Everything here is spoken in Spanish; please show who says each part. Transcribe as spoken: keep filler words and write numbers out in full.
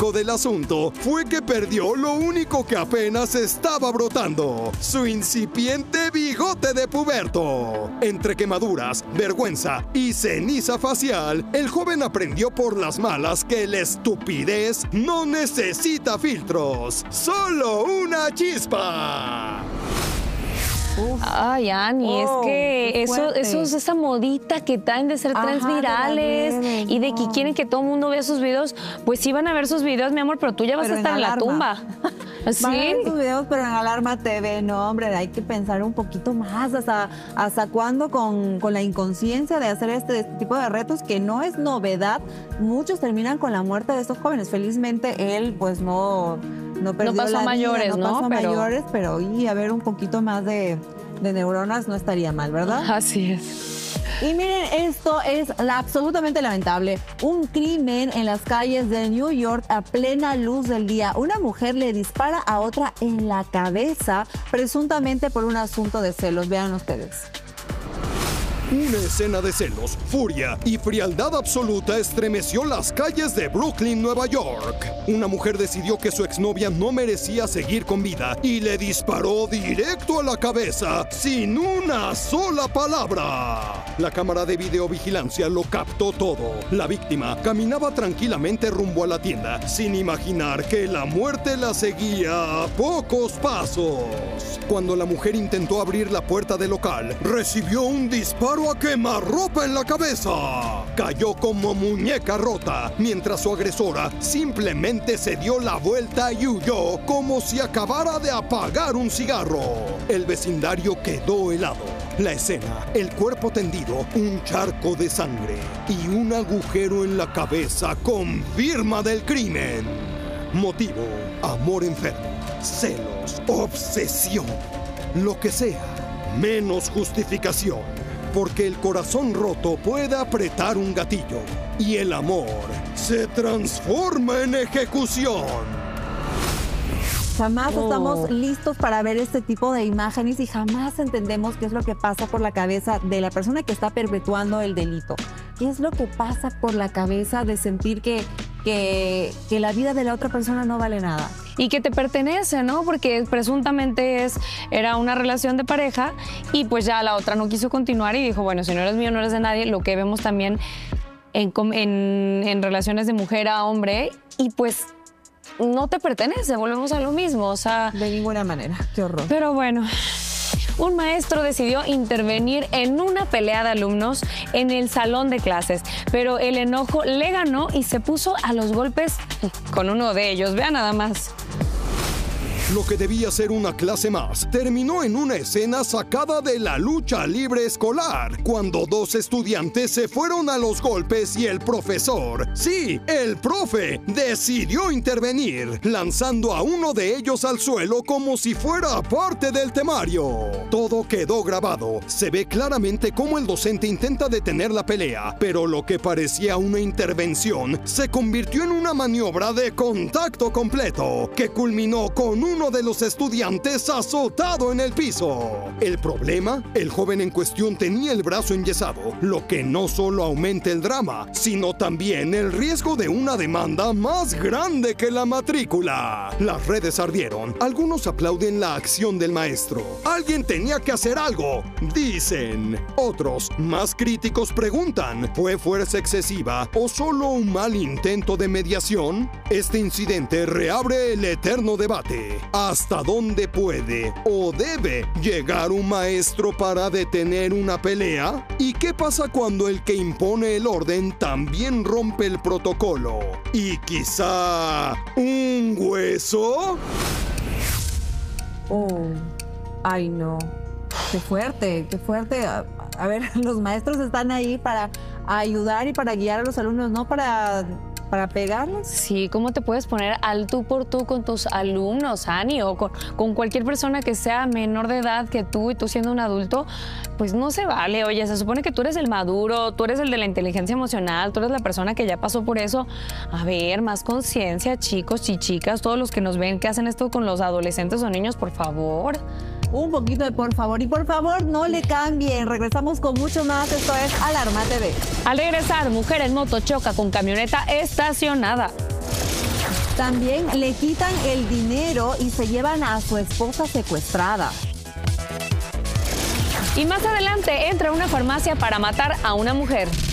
Speaker 1: trágico del asunto fue que perdió lo único que apenas estaba brotando: su incipiente bigote de puberto. Entre quemaduras, vergüenza y ceniza facial, el joven aprendió por las malas que la estupidez no necesita filtros, solo una chispa.
Speaker 2: Uf. Ay, Ani, oh, es que eso, eso es esa modita que traen de ser trends virales de y de que quieren que todo el mundo vea sus videos. Pues sí van a ver sus videos, mi amor, pero tú ya vas pero a estar en, en la tumba.
Speaker 3: ¿Sí? Van a ver sus videos, pero en Alarma T V, no, hombre, hay que pensar un poquito más. ¿Hasta, hasta cuándo con, con la inconsciencia de hacer este, este tipo de retos que no es novedad? Muchos terminan con la muerte de estos jóvenes. Felizmente él, pues no... No, perdió
Speaker 2: no pasó
Speaker 3: la
Speaker 2: a mayores,
Speaker 3: vida, no,
Speaker 2: ¿no?
Speaker 3: pasó a
Speaker 2: pero...
Speaker 3: mayores, pero y a ver un poquito más de, de neuronas no estaría mal, ¿verdad?
Speaker 2: Así es.
Speaker 3: Y miren, esto es la, absolutamente lamentable. Un crimen en las calles de New York a plena luz del día. Una mujer le dispara a otra en la cabeza, presuntamente por un asunto de celos. Vean ustedes.
Speaker 1: Una escena de celos, furia y frialdad absoluta estremeció las calles de Brooklyn, Nueva York. Una mujer decidió que su exnovia no merecía seguir con vida y le disparó directo a la cabeza sin una sola palabra. La cámara de videovigilancia lo captó todo. La víctima caminaba tranquilamente rumbo a la tienda, sin imaginar que la muerte la seguía a pocos pasos. Cuando la mujer intentó abrir la puerta del local, recibió un disparo a quemarropa en la cabeza. Cayó como muñeca rota, mientras su agresora simplemente se dio la vuelta y huyó como si acabara de apagar un cigarro. El vecindario quedó helado. La escena, el cuerpo tendido, un charco de sangre y un agujero en la cabeza confirma del crimen. Motivo: amor enfermo, celos, obsesión, lo que sea, menos justificación. Porque el corazón roto puede apretar un gatillo y el amor se transforma en ejecución.
Speaker 3: Jamás oh. estamos listos para ver este tipo de imágenes y jamás entendemos qué es lo que pasa por la cabeza de la persona que está perpetuando el delito. ¿Qué es lo que pasa por la cabeza de sentir que, que, que la vida de la otra persona no vale nada?
Speaker 2: Y que te pertenece, ¿no? Porque presuntamente es, era una relación de pareja y pues ya la otra no quiso continuar y dijo, bueno, si no eres mío, no eres de nadie. Lo que vemos también en, en, en relaciones de mujer a hombre y pues no te pertenece, volvemos a lo mismo, o sea...
Speaker 3: De ninguna manera, qué horror.
Speaker 2: Pero bueno... Un maestro decidió intervenir en una pelea de alumnos en el salón de clases, pero el enojo le ganó y se puso a los golpes con uno de ellos. Vean nada más.
Speaker 1: Lo que debía ser una clase más terminó en una escena sacada de la lucha libre escolar, cuando dos estudiantes se fueron a los golpes y el profesor, sí, el profe, decidió intervenir, lanzando a uno de ellos al suelo como si fuera parte del temario. Todo quedó grabado. Se ve claramente cómo el docente intenta detener la pelea, pero lo que parecía una intervención se convirtió en una maniobra de contacto completo, que culminó con un de los estudiantes azotado en el piso. El problema, el joven en cuestión tenía el brazo enyesado, lo que no solo aumenta el drama, sino también el riesgo de una demanda más grande que la matrícula. Las redes ardieron. Algunos aplauden la acción del maestro. Alguien tenía que hacer algo, dicen. Otros, más críticos, preguntan, ¿fue fuerza excesiva o solo un mal intento de mediación? Este incidente reabre el eterno debate. ¿Hasta dónde puede o debe llegar un maestro para detener una pelea? ¿Y qué pasa cuando el que impone el orden también rompe el protocolo? ¿Y quizá un hueso?
Speaker 3: Oh, ay no, qué fuerte, qué fuerte. A, a ver, los maestros están ahí para ayudar y para guiar a los alumnos, no para... ¿Para pegarlos?
Speaker 2: Sí, ¿cómo te puedes poner al tú por tú con tus alumnos, Ani? O con, con cualquier persona que sea menor de edad que tú y tú siendo un adulto, pues no se vale. Oye, se supone que tú eres el maduro, tú eres el de la inteligencia emocional, tú eres la persona que ya pasó por eso. A ver, más conciencia, chicos y chicas, todos los que nos ven que hacen esto con los adolescentes o niños, por favor.
Speaker 3: Un poquito de por favor. Y por favor, no le cambien. Regresamos con mucho más. Esto es Alarma T V.
Speaker 2: Al regresar, mujer en moto choca con camioneta estacionada.
Speaker 3: También le quitan el dinero y se llevan a su esposa secuestrada.
Speaker 2: Y más adelante entra a una farmacia para matar a una mujer.